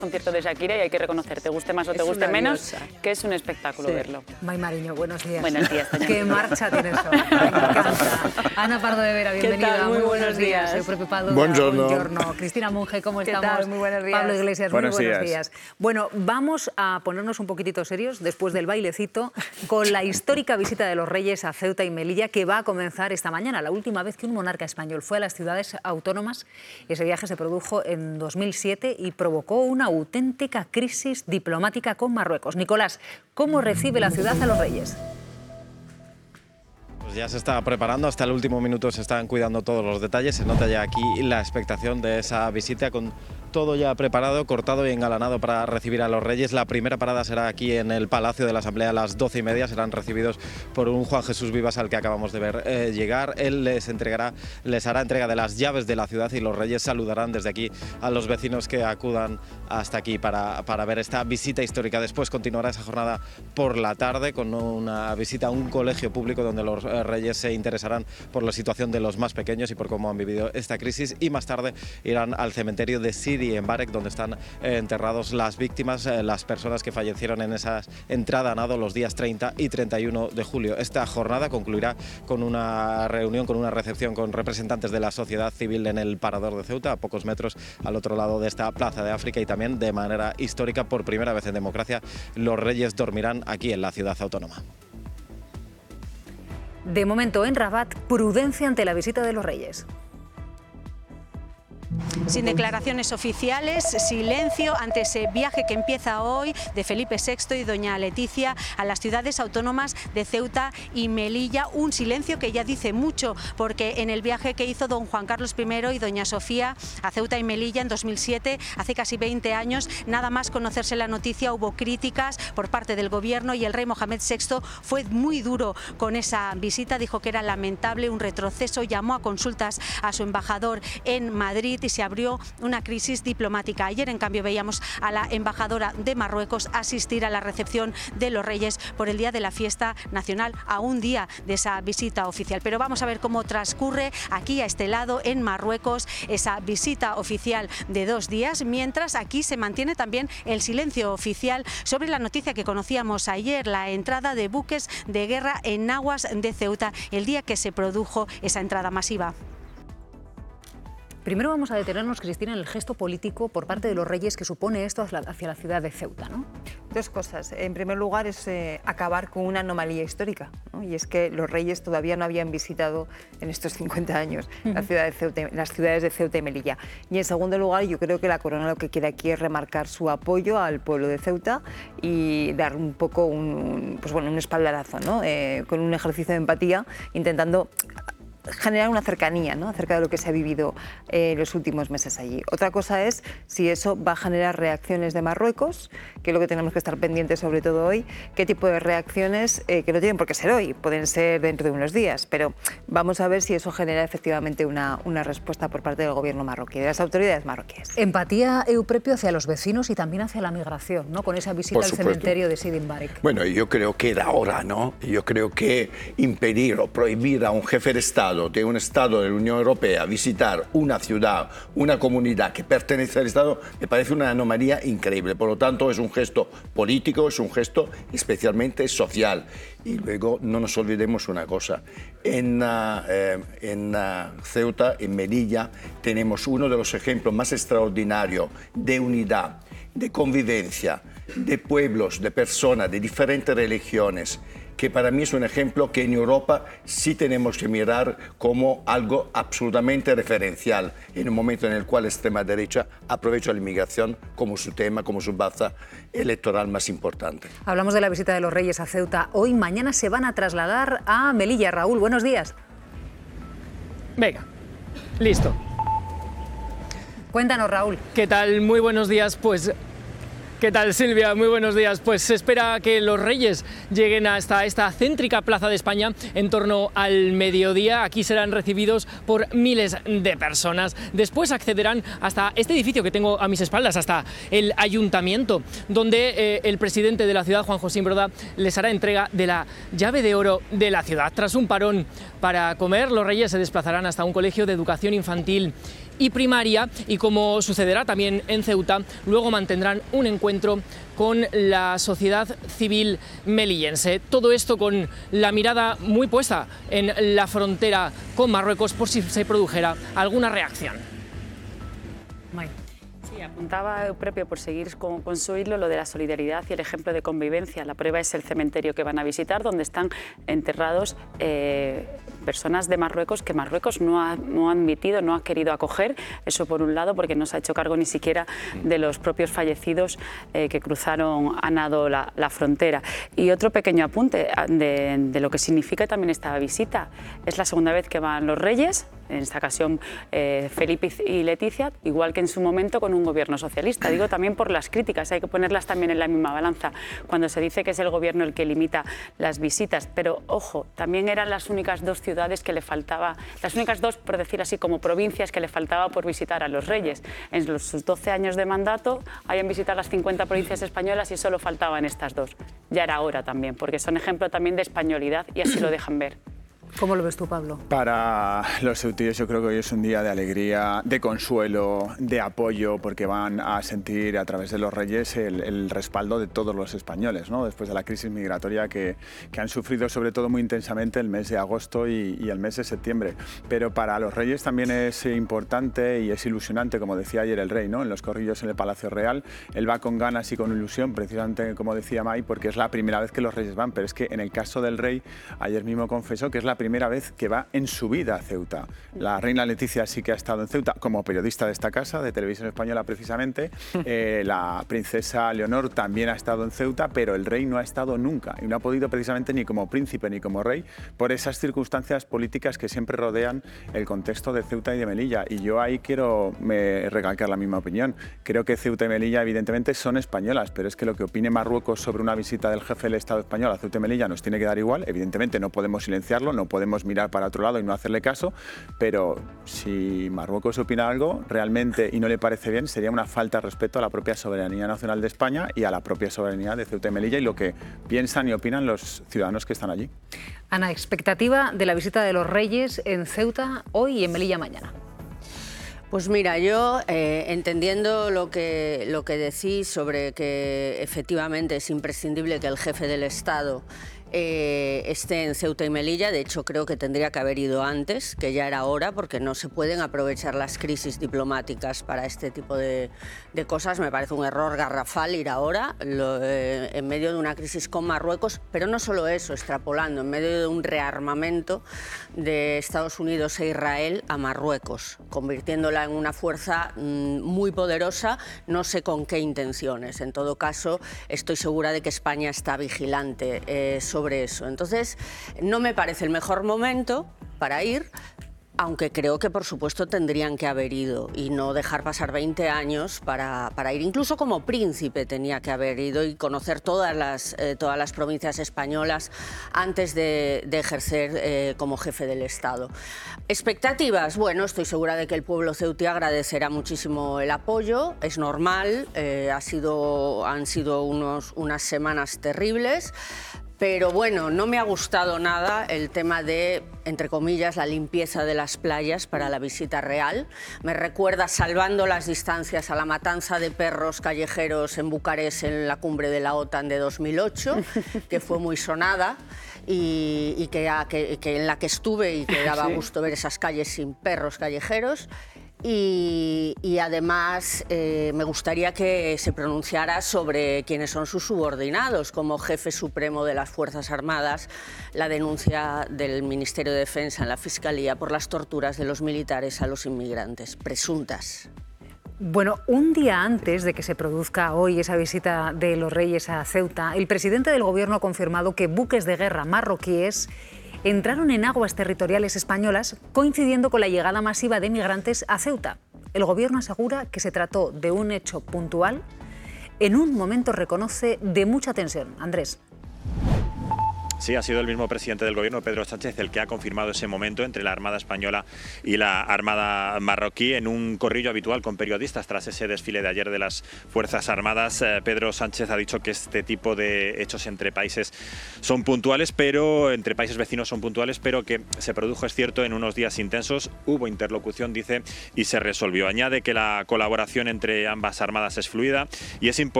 Concierto de Shakira y hay que reconocer, te guste más o te guste menos, que es un espectáculo verlo. May Mariño, buenos días. Buenos días, doña. Qué marcha tienes hoy, me encanta. Ana Pardo de Vera, bienvenida. ¿Qué tal? Muy buenos días. Soy propio Pablo. Buongiorno. Cristina Monge, ¿cómo estamos? ¿Qué tal? Muy buenos días. Pablo Iglesias, buenos muy buenos días. Bueno, vamos a ponernos un poquitito serios después del bailecito con la histórica visita de los Reyes a Ceuta y Melilla que va a comenzar esta mañana, la última vez que un monarca español fue a las ciudades autónomas. Ese viaje se produjo en 2007 y provocó una auténtica crisis diplomática con Marruecos. Nicolás, ¿cómo recibe la ciudad a los Reyes? Pues ya se está preparando, hasta el último minuto se están cuidando todos los detalles, se nota ya aquí la expectación de esa visita con todo ya preparado, cortado y engalanado para recibir a los Reyes. La primera parada será aquí en el Palacio de la Asamblea a las 12:30, serán recibidos por un Juan Jesús Vivas al que acabamos de ver llegar. Él les hará entrega de las llaves de la ciudad y los Reyes saludarán desde aquí a los vecinos que acudan hasta aquí para ver esta visita histórica. Después continuará esa jornada por la tarde con una visita a un colegio público donde los Reyes se interesarán por la situación de los más pequeños y por cómo han vivido esta crisis, y más tarde irán al cementerio de Sidi en Mbarek, donde están enterrados las víctimas, las personas que fallecieron en esa entrada a nado los días 30 y 31 de julio. Esta jornada concluirá con una reunión, con una recepción con representantes de la sociedad civil en el Parador de Ceuta, a pocos metros al otro lado de esta Plaza de África, y también de manera histórica, por primera vez en democracia, los Reyes dormirán aquí en la ciudad autónoma. De momento en Rabat, prudencia ante la visita de los Reyes. Sin declaraciones oficiales, silencio ante ese viaje que empieza hoy de Felipe VI y doña Leticia a las ciudades autónomas de Ceuta y Melilla. Un silencio que ya dice mucho, porque en el viaje que hizo don Juan Carlos I y doña Sofía a Ceuta y Melilla en 2007, hace casi 20 años, nada más conocerse la noticia hubo críticas por parte del gobierno y el rey Mohamed VI fue muy duro con esa visita, dijo que era lamentable, un retroceso, llamó a consultas a su embajador en Madrid y se abrió una crisis diplomática. Ayer, en cambio, veíamos a la embajadora de Marruecos asistir a la recepción de los Reyes por el día de la fiesta nacional, a un día de esa visita oficial. Pero vamos a ver cómo transcurre aquí a este lado, en Marruecos, esa visita oficial de 2 días, mientras aquí se mantiene también el silencio oficial sobre la noticia que conocíamos ayer, la entrada de buques de guerra en aguas de Ceuta, el día que se produjo esa entrada masiva. Primero vamos a detenernos, Cristina, en el gesto político por parte de los Reyes que supone esto hacia la ciudad de Ceuta, ¿no? Dos cosas. En primer lugar, es acabar con una anomalía histórica, ¿no? Y es que los Reyes todavía no habían visitado en estos 50 años la ciudad de Ceuta, las ciudades de Ceuta y Melilla. Y en segundo lugar, yo creo que la corona lo que quiere aquí es remarcar su apoyo al pueblo de Ceuta y dar un poco un espaldarazo, ¿no? Con un ejercicio de empatía, intentando generar una cercanía, ¿no?, acerca de lo que se ha vivido los últimos meses allí. Otra cosa es si eso va a generar reacciones de Marruecos, que es lo que tenemos que estar pendientes sobre todo hoy, qué tipo de reacciones, que no tienen por qué ser hoy, pueden ser dentro de unos días, pero vamos a ver si eso genera efectivamente una respuesta por parte del gobierno marroquí, de las autoridades marroquíes. Empatía, Euprepio, hacia los vecinos y también hacia la migración, ¿no?, con esa visita al cementerio de Sidi Mbarek. Bueno, yo creo que era hora, ¿no? Yo creo que impedir o prohibir a un jefe de Estado de un Estado de la Unión Europea visitar una ciudad, una comunidad que pertenece al Estado, me parece una anomalía increíble. Por lo tanto, es un gesto político, es un gesto especialmente social. Y luego no nos olvidemos una cosa, en Ceuta, en Melilla, tenemos uno de los ejemplos más extraordinarios de unidad, de convivencia, de pueblos, de personas, de diferentes religiones, que para mí es un ejemplo que en Europa sí tenemos que mirar como algo absolutamente referencial en un momento en el cual la extrema derecha aprovecha la inmigración como su tema, como su baza electoral más importante. Hablamos de la visita de los Reyes a Ceuta. Hoy, mañana se van a trasladar a Melilla. Raúl, buenos días. Venga, listo. Cuéntanos, Raúl. ¿Qué tal? Muy buenos días. Pues ¿qué tal, Silvia? Muy buenos días. Pues se espera que los Reyes lleguen hasta esta céntrica Plaza de España en torno al mediodía. Aquí serán recibidos por miles de personas. Después accederán hasta este edificio que tengo a mis espaldas, hasta el Ayuntamiento, donde el presidente de la ciudad, Juan José Imbroda, les hará entrega de la llave de oro de la ciudad. Tras un parón para comer, los Reyes se desplazarán hasta un colegio de educación infantil y primaria, y como sucederá también en Ceuta, luego mantendrán un encuentro con la sociedad civil melillense. Todo esto con la mirada muy puesta en la frontera con Marruecos por si se produjera alguna reacción. Sí, apuntaba Eupropio, por seguir con su hilo, lo de la solidaridad y el ejemplo de convivencia. La prueba es el cementerio que van a visitar, donde están enterrados personas de Marruecos que Marruecos no ha admitido, no ha querido acoger. Eso por un lado, porque no se ha hecho cargo ni siquiera de los propios fallecidos que cruzaron a nado la frontera. Y otro pequeño apunte de lo que significa también esta visita. Es la segunda vez que van los reyes, en esta ocasión Felipe y Leticia, igual que en su momento con un gobierno socialista. Digo también por las críticas, hay que ponerlas también en la misma balanza, cuando se dice que es el gobierno el que limita las visitas. Pero ojo, también eran las únicas dos ciudades que le faltaba, las únicas dos, por decir así, como provincias que le faltaba por visitar a los reyes. En sus 12 años de mandato habían visitado las 50 provincias españolas y solo faltaban estas dos. Ya era hora también, porque son ejemplo también de españolidad y así lo dejan ver. ¿Cómo lo ves tú, Pablo? Para los ceutíes yo creo que hoy es un día de alegría, de consuelo, de apoyo, porque van a sentir a través de los reyes el respaldo de todos los españoles, ¿no? Después de la crisis migratoria que han sufrido sobre todo muy intensamente el mes de agosto y el mes de septiembre. Pero para los reyes también es importante y es ilusionante, como decía ayer el rey, ¿no? En los corrillos en el Palacio Real, él va con ganas y con ilusión, precisamente como decía Mai, porque es la primera vez que los reyes van, pero es que en el caso del rey, ayer mismo confesó que es la primera vez que va en su vida a Ceuta. La reina Leticia sí que ha estado en Ceuta como periodista de esta casa, de Televisión Española precisamente. La princesa Leonor también ha estado en Ceuta, pero el rey no ha estado nunca y no ha podido precisamente ni como príncipe ni como rey por esas circunstancias políticas que siempre rodean el contexto de Ceuta y de Melilla. Y yo ahí quiero recalcar la misma opinión. Creo que Ceuta y Melilla evidentemente son españolas, pero es que lo que opine Marruecos sobre una visita del jefe del Estado español a Ceuta y Melilla nos tiene que dar igual. Evidentemente no podemos silenciarlo, no podemos mirar para otro lado y no hacerle caso, pero si Marruecos opina algo realmente y no le parece bien, sería una falta de respeto a la propia soberanía nacional de España y a la propia soberanía de Ceuta y Melilla y lo que piensan y opinan los ciudadanos que están allí. Ana, expectativa de la visita de los reyes en Ceuta hoy y en Melilla mañana. Pues mira, yo entendiendo lo que decís sobre que efectivamente es imprescindible que el jefe del Estado esté en Ceuta y Melilla, de hecho creo que tendría que haber ido antes, que ya era hora, porque no se pueden aprovechar las crisis diplomáticas para este tipo de cosas. Me parece un error garrafal ir ahora, en medio de una crisis con Marruecos, pero no solo eso, extrapolando, en medio de un rearmamento de Estados Unidos e Israel a Marruecos, convirtiéndola en una fuerza muy poderosa, no sé con qué intenciones. En todo caso, estoy segura de que España está vigilante sobre eso. Entonces, no me parece el mejor momento para ir, aunque creo que, por supuesto, tendrían que haber ido y no dejar pasar 20 años para ir. Incluso como príncipe tenía que haber ido y conocer todas las provincias españolas antes de ejercer como jefe del Estado. Expectativas, bueno, estoy segura de que el pueblo ceutí agradecerá muchísimo el apoyo, es normal, han sido unas semanas terribles. Pero bueno, no me ha gustado nada el tema de, entre comillas, la limpieza de las playas para la visita real. Me recuerda, salvando las distancias, a la matanza de perros callejeros en Bucarest en la cumbre de la OTAN de 2008, que fue muy sonada y que en la que estuve y que daba gusto ver esas calles sin perros callejeros. Y además me gustaría que se pronunciara sobre quiénes son sus subordinados. Como jefe supremo de las Fuerzas Armadas, la denuncia del Ministerio de Defensa en la Fiscalía por las torturas de los militares a los inmigrantes, presuntas. Bueno, un día antes de que se produzca hoy esa visita de los reyes a Ceuta, el presidente del Gobierno ha confirmado que buques de guerra marroquíes entraron en aguas territoriales españolas coincidiendo con la llegada masiva de migrantes a Ceuta. El Gobierno asegura que se trató de un hecho puntual, en un momento reconoce de mucha tensión. Andrés. Sí, ha sido el mismo presidente del gobierno, Pedro Sánchez, el que ha confirmado ese momento entre la Armada española y la Armada marroquí en un corrillo habitual con periodistas tras ese desfile de ayer de las Fuerzas Armadas. Pedro Sánchez ha dicho que este tipo de hechos entre países son puntuales, pero entre países vecinos son puntuales, pero que se produjo, es cierto, en unos días intensos. Hubo interlocución, dice, y se resolvió. Añade que la colaboración entre ambas armadas es fluida y es importante